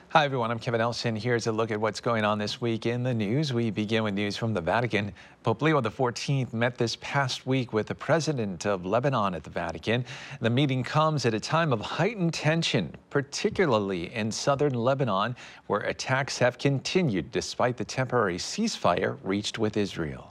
Hi, everyone. I'm Kevin Elson. Here's a look at what's going on this week in the news. We begin with news from the Vatican. Pope Leo XIV met this past week with the president of Lebanon at the Vatican. The meeting comes at a time of heightened tension, particularly in southern Lebanon, where attacks have continued despite the temporary ceasefire reached with Israel.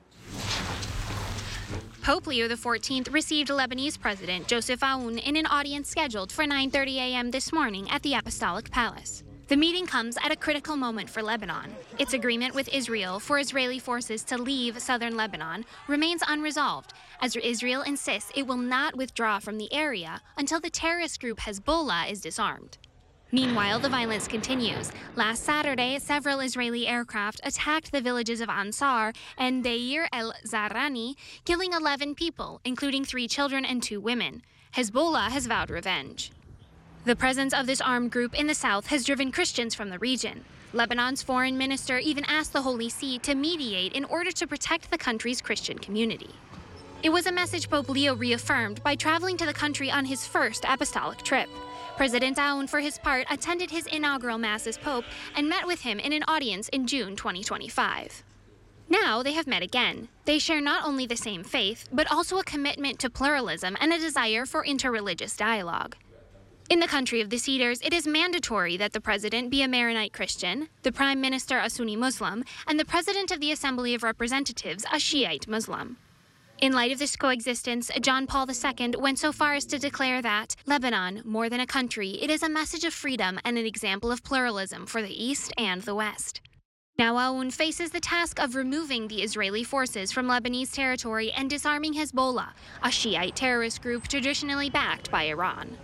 Pope Leo XIV received Lebanese President Joseph Aoun in an audience scheduled for 9:30 a.m. this morning at the Apostolic Palace. The meeting comes at a critical moment for Lebanon. Its agreement with Israel for Israeli forces to leave southern Lebanon remains unresolved, as Israel insists it will not withdraw from the area until the terrorist group Hezbollah is disarmed. Meanwhile, the violence continues. Last Saturday, several Israeli aircraft attacked the villages of Ansar and Deir el-Zarani, killing 11 people, including 3 children and 2 women. Hezbollah has vowed revenge. The presence of this armed group in the south has driven Christians from the region. Lebanon's foreign minister even asked the Holy See to mediate in order to protect the country's Christian community. It was a message Pope Leo reaffirmed by traveling to the country on his first apostolic trip. President Aoun, for his part, attended his inaugural Mass as Pope and met with him in an audience in June 2025. Now they have met again. They share not only the same faith, but also a commitment to pluralism and a desire for interreligious dialogue. In the country of the Cedars, it is mandatory that the president be a Maronite Christian, the prime minister a Sunni Muslim, and the president of the Assembly of Representatives a Shiite Muslim. In light of this coexistence, John Paul II went so far as to declare that Lebanon, more than a country, it is a message of freedom and an example of pluralism for the East and the West. Now Aoun faces the task of removing the Israeli forces from Lebanese territory and disarming Hezbollah, a Shiite terrorist group traditionally backed by Iran.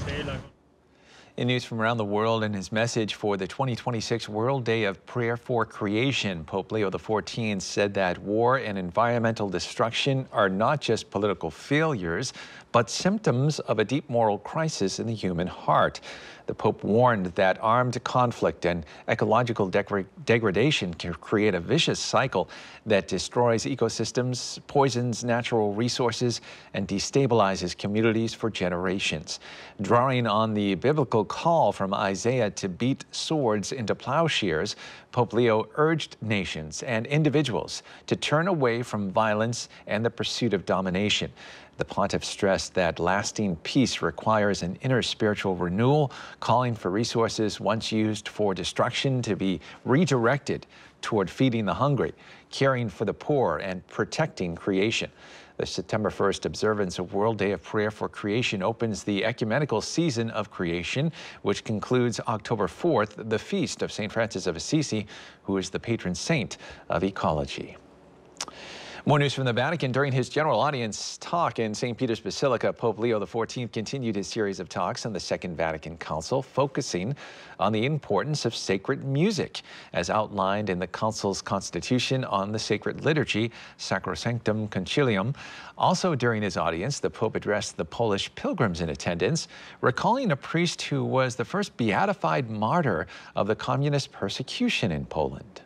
In news from around the world, in his message for the 2026 World Day of Prayer for Creation, Pope Leo XIV said that war and environmental destruction are not just political failures, but symptoms of a deep moral crisis in the human heart. The Pope warned that armed conflict and ecological degradation can create a vicious cycle that destroys ecosystems, poisons natural resources, and destabilizes communities for generations. Drawing on the biblical call from Isaiah to beat swords into plowshares, Pope Leo urged nations and individuals to turn away from violence and the pursuit of domination. The pontiff stressed that lasting peace requires an inner spiritual renewal, calling for resources once used for destruction to be redirected toward feeding the hungry, caring for the poor, and protecting creation. The September 1st observance of World Day of Prayer for Creation opens the ecumenical season of creation, which concludes October 4th, the feast of St. Francis of Assisi, who is the patron saint of ecology. More news from the Vatican. During his general audience talk in St. Peter's Basilica, Pope Leo XIV continued his series of talks on the Second Vatican Council, focusing on the importance of sacred music, as outlined in the Council's constitution on the sacred liturgy, Sacrosanctum Concilium. Also during his audience, the Pope addressed the Polish pilgrims in attendance, recalling a priest who was the first beatified martyr of the communist persecution in Poland.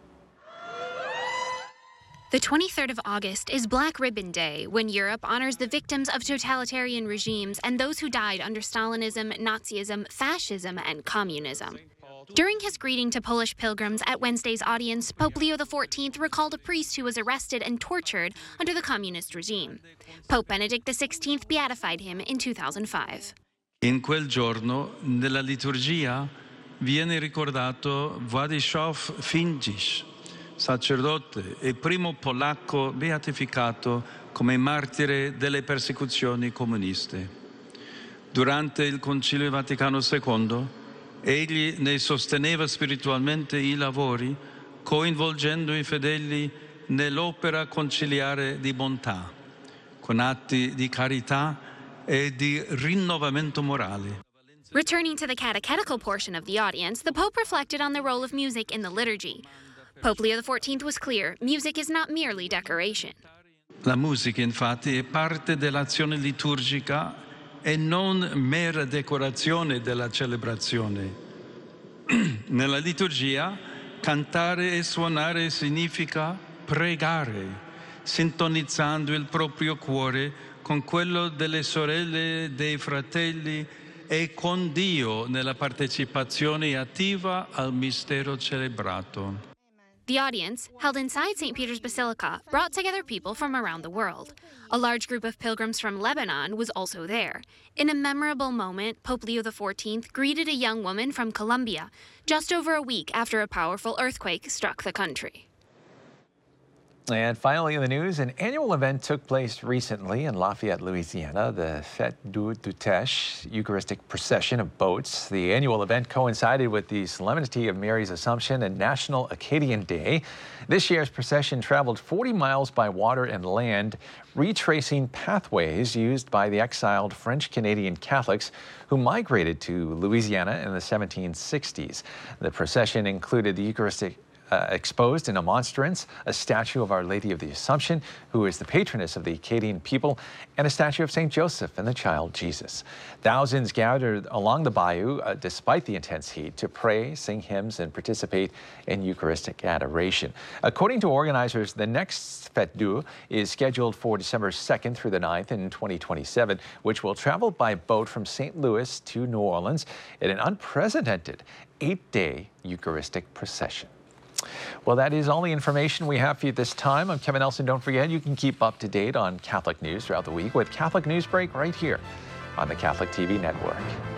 The 23rd of August is Black Ribbon Day, when Europe honors the victims of totalitarian regimes and those who died under Stalinism, Nazism, fascism, and communism. During his greeting to Polish pilgrims at Wednesday's audience, Pope Leo XIV recalled a priest who was arrested and tortured under the communist regime. Pope Benedict XVI beatified him in 2005. In quel giorno, nella liturgia, viene ricordato Władysław Findzisz, sacerdote e primo polacco beatificato come martire delle persecuzioni comuniste. Durante il Concilio Vaticano II, egli ne sosteneva spiritualmente i lavori, coinvolgendo i fedeli nell'opera conciliare di bontà, con atti di carità e di rinnovamento morale. Returning to the catechetical portion of the audience, the Pope reflected on the role of music in the liturgy. Pope Leo XIV was clear, music is not merely decoration. La musica, infatti, è parte dell'azione liturgica e non mera decorazione della celebrazione. Nella liturgia, cantare e suonare significa pregare, sintonizzando il proprio cuore con quello delle sorelle, dei fratelli e con Dio nella partecipazione attiva al mistero celebrato. The audience, held inside St. Peter's Basilica, brought together people from around the world. A large group of pilgrims from Lebanon was also there. In a memorable moment, Pope Leo XIV greeted a young woman from Colombia just over a week after a powerful earthquake struck the country. And finally in the news, an annual event took place recently in Lafayette, Louisiana, the Fête du Teche Eucharistic procession of boats. The annual event coincided with the Solemnity of Mary's Assumption and National Acadian Day. This year's procession traveled 40 miles by water and land, retracing pathways used by the exiled French-Canadian Catholics who migrated to Louisiana in the 1760s. The procession included the Eucharistic exposed in a monstrance, a statue of Our Lady of the Assumption, who is the patroness of the Acadian people, and a statue of St. Joseph and the child Jesus. Thousands gathered along the bayou despite the intense heat to pray, sing hymns, and participate in Eucharistic adoration. According to organizers, the next Fête Dieu is scheduled for December 2nd through the 9th in 2027, which will travel by boat from St. Louis to New Orleans in an unprecedented 8-day Eucharistic procession. Well, that is all the information we have for you this time. I'm Kevin Nelson. Don't forget, you can keep up to date on Catholic news throughout the week with Catholic News Break right here on the Catholic TV Network.